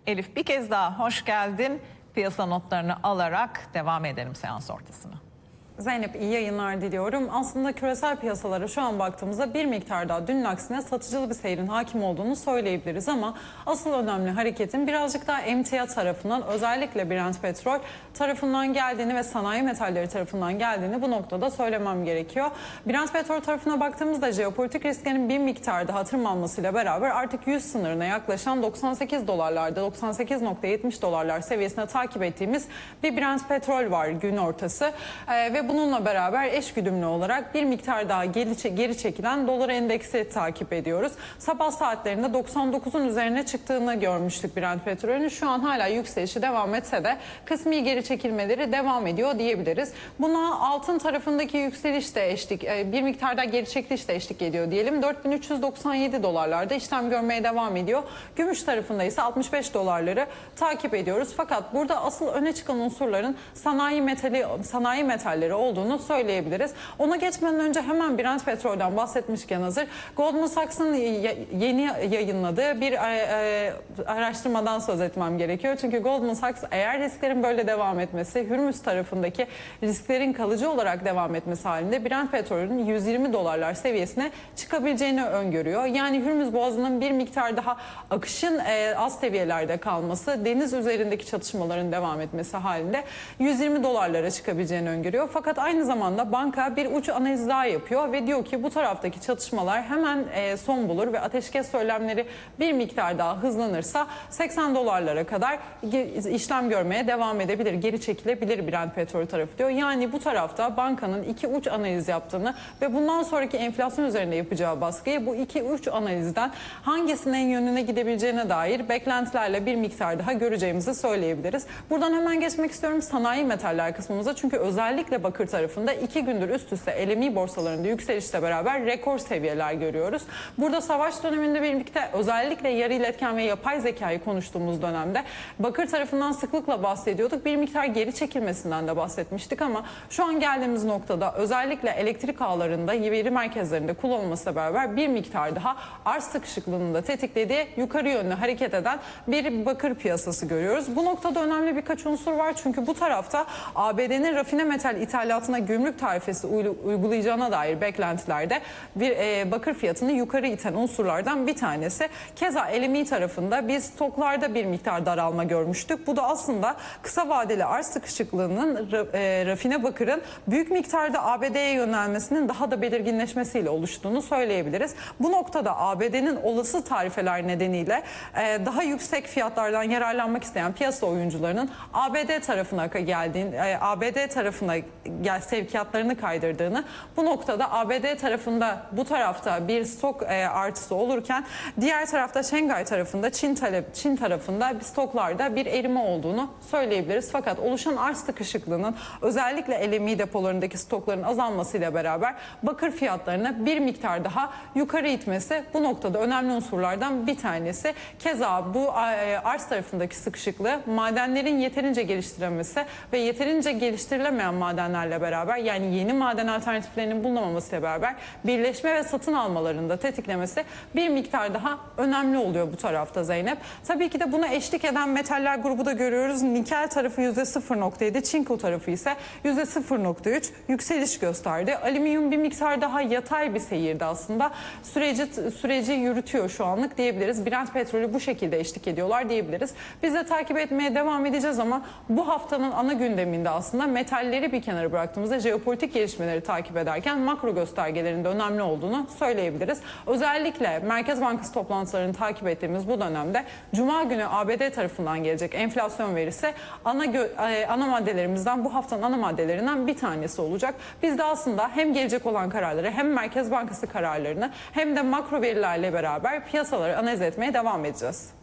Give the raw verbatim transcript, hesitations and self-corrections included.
Elif, bir kez daha hoş geldin. Piyasa notlarını alarak devam edelim seans ortasına. Zeynep, iyi yayınlar diliyorum. Aslında küresel piyasalara şu an baktığımızda bir miktar daha dünün aksine satıcılı bir seyrin hakim olduğunu söyleyebiliriz ama asıl önemli hareketin birazcık daha emtia tarafından, özellikle Brent petrol tarafından geldiğini ve sanayi metalleri tarafından geldiğini bu noktada söylemem gerekiyor. Brent petrol tarafına baktığımızda jeopolitik risklerin bir miktar daha tırmanmasıyla beraber artık yüz sınırına yaklaşan doksan sekiz dolarlarda, doksan sekiz nokta yetmiş dolarlar seviyesine takip ettiğimiz bir Brent petrol var gün ortası ee, ve bununla beraber eşgüdümlü olarak bir miktar daha geri, geri çekilen dolar endeksi takip ediyoruz. Sabah saatlerinde doksan dokuzun üzerine çıktığını görmüştük Brent petrolünün. Şu an hala yükselişi devam etse de kısmi geri çekilmeleri devam ediyor diyebiliriz. Buna altın tarafındaki yükseliş de eşlik, bir miktar daha geri çekiliş de eşlik ediyor diyelim. dört bin üç yüz doksan yedi dolarlarda işlem görmeye devam ediyor. Gümüş tarafında ise altmış beş dolarları takip ediyoruz. Fakat burada asıl öne çıkan unsurların sanayi metali, sanayi metalleri olduğunu söyleyebiliriz. Ona geçmeden önce hemen Brent petrolden bahsetmişken hazır, Goldman Sachs'ın yeni yayınladığı bir araştırmadan söz etmem gerekiyor. Çünkü Goldman Sachs eğer risklerin böyle devam etmesi, Hürmüz tarafındaki risklerin kalıcı olarak devam etmesi halinde Brent petrolünün yüz yirmi dolarlar seviyesine çıkabileceğini öngörüyor. Yani Hürmüz Boğazı'nın bir miktar daha akışın az seviyelerde kalması, deniz üzerindeki çatışmaların devam etmesi halinde yüz yirmi dolarlara çıkabileceğini öngörüyor. Fakat aynı zamanda banka bir uç analiz daha yapıyor ve diyor ki bu taraftaki çatışmalar hemen son bulur ve ateşkes söylemleri bir miktar daha hızlanırsa seksen dolarlara kadar işlem görmeye devam edebilir, geri çekilebilir Brent petrol tarafı diyor. Yani bu tarafta bankanın iki uç analiz yaptığını ve bundan sonraki enflasyon üzerinde yapacağı baskıyı bu iki uç analizden hangisinin en yönüne gidebileceğine dair beklentilerle bir miktar daha göreceğimizi söyleyebiliriz. Buradan hemen geçmek istiyorum sanayi metaller kısmımıza, çünkü özellikle bakır tarafında iki gündür üst üste L M E borsalarında yükselişle beraber rekor seviyeler görüyoruz. Burada savaş döneminde birlikte özellikle yarı iletken ve yapay zekayı konuştuğumuz dönemde bakır tarafından sıklıkla bahsediyorduk. Bir miktar geri çekilmesinden de bahsetmiştik ama şu an geldiğimiz noktada özellikle elektrik ağlarında, veri merkezlerinde kullanılmasıyla beraber bir miktar daha arz sıkışıklığının da tetiklediği yukarı yönlü hareket eden bir bakır piyasası görüyoruz. Bu noktada önemli birkaç unsur var, çünkü bu tarafta A B D'nin rafine metal ithalatına gümrük tarifesi uygulayacağına dair beklentilerde bir e, bakır fiyatını yukarı iten unsurlardan bir tanesi. Keza L M E tarafında biz stoklarda bir miktar daralma görmüştük. Bu da aslında kısa vadeli arz sıkışıklığının e, rafine bakırın büyük miktarda A B D'ye yönelmesinin daha da belirginleşmesiyle oluştuğunu söyleyebiliriz. Bu noktada A B D'nin olası tarifeler nedeniyle e, daha yüksek fiyatlardan yararlanmak isteyen piyasa oyuncularının A B D tarafına geldiğini, e, A B D tarafına gel sevkiyatlarını kaydırdığını, bu noktada A B D tarafında bu tarafta bir stok e, artısı olurken diğer tarafta Şangay tarafında Çin talep Çin tarafında bir stoklarda bir erime olduğunu söyleyebiliriz. Fakat oluşan arz sıkışıklığının özellikle L M E depolarındaki stokların azalmasıyla beraber bakır fiyatlarını bir miktar daha yukarı itmesi bu noktada önemli unsurlardan bir tanesi. Keza bu e, arz tarafındaki sıkışıklığı madenlerin yeterince geliştirilmesi ve yeterince geliştirilemeyen madenlerle beraber, yani yeni maden alternatiflerinin bulunamamasıyla beraber birleşme ve satın almalarında tetiklemesi bir miktar daha önemli oluyor bu tarafta Zeynep. Tabii ki de buna eşlik eden metaller grubu da görüyoruz. Nikel tarafı yüzde sıfır nokta yedi, çinko tarafı ise yüzde sıfır nokta üç yükseliş gösterdi. Alüminyum bir miktar daha yatay bir seyirde aslında. Süreci süreci yürütüyor şu anlık diyebiliriz. Brent petrolü bu şekilde eşlik ediyorlar diyebiliriz. Biz de takip etmeye devam edeceğiz ama bu haftanın ana gündeminde aslında metalleri bir kenara bıraktığımızda jeopolitik gelişmeleri takip ederken makro göstergelerin de önemli olduğunu söyleyebiliriz. Özellikle Merkez Bankası toplantılarını takip ettiğimiz bu dönemde Cuma günü A B D tarafından gelecek enflasyon verisi ana, ana maddelerimizden, bu haftanın ana maddelerinden bir tanesi olacak. Biz de aslında hem gelecek olan kararları, hem Merkez Bankası kararlarını, hem de makro verilerle beraber piyasaları analiz etmeye devam edeceğiz.